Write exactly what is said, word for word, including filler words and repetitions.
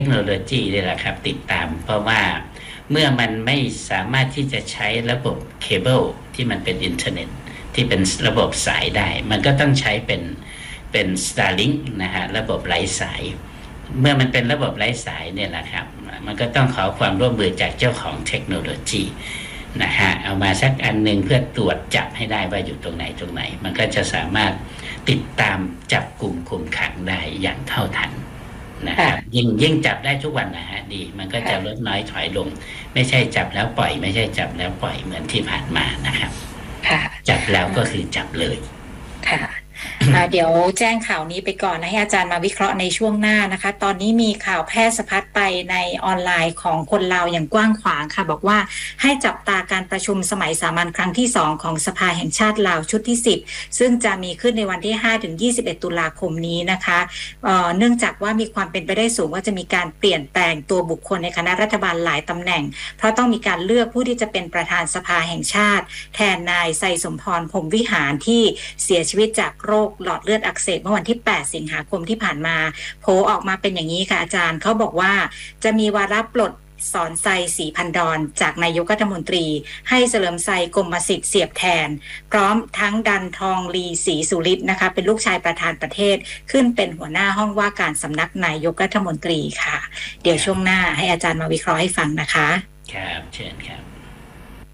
คโนโลยีนี่แหละครับติดตามเพราะว่าเมื่อมันไม่สามารถที่จะใช้ระบบเคเบิลที่มันเป็นอินเทอร์เน็ตที่เป็นระบบสายได้มันก็ต้องใช้เป็นเป็น Starlink นะฮะระบบไร้สายเมื่อมันเป็นระบบไร้สายเนี่ยแหละครับมันก็ต้องขอความร่วมมือจากเจ้าของเทคโนโลยีนะฮะเอามาสักอันหนึ่งเพื่อตรวจจับให้ได้ว่าอยู่ตรงไหนตรงไหนมันก็จะสามารถติดตามจับกลุ่มคุมขังได้อย่างเท่าทันนะครับยิ่งยิ่งจับได้ทุกวันนะฮะดีมันก็จะลดน้อยถอยลงไม่ใช่จับแล้วปล่อยไม่ใช่จับแล้วปล่อยเหมือนที่ผ่านมานะครับจับแล้วก็คือจับเลยค่ะเดี๋ยวแจ้งข่าวนี้ไปก่อนนะให้อาจารย์มาวิเคราะห์ในช่วงหน้านะคะตอนนี้มีข่าวแพร่สะพัดไปในออนไลน์ของคนลาวอย่างกว้างขวางค่ะบอกว่าให้จับตาการประชุมสมัยสามัญครั้งที่สองของสภาแห่งชาติลาวชุดที่สิบซึ่งจะมีขึ้นในวันที่ห้าถึงยี่สิบเอ็ดตุลาคมนี้นะคะเอ่อเนื่องจากว่ามีความเป็นไปได้สูงว่าจะมีการเปลี่ยนแปลงตัวบุคคลในคณะรัฐบาลหลายตำแหน่งเพราะต้องมีการเลือกผู้ที่จะเป็นประธานสภาแห่งชาติแทนนายไซสมพรพรหมวิหารที่เสียชีวิตจากโรคหลอดเลือดอักเสบเมื่อวันที่แปดสิงหาคมที่ผ่านมาโผออกมาเป็นอย่างนี้ค่ะอาจารย์เขาบอกว่าจะมีวาระปลดสอนไซศรีพันดรจากนายกรัฐมนตรีให้เฉลิมไซกรมสิทธิ์เสียบแทนพร้อมทั้งดันทองลีศรีสุริศนะคะเป็นลูกชายประธานประเทศขึ้นเป็นหัวหน้าห้องว่าการสำนักนายกรัฐมนตรีค่ะเดี๋ยวช่วงหน้าให้อาจารย์มาวิเคราะห์ให้ฟังนะคะครับเชิญครับ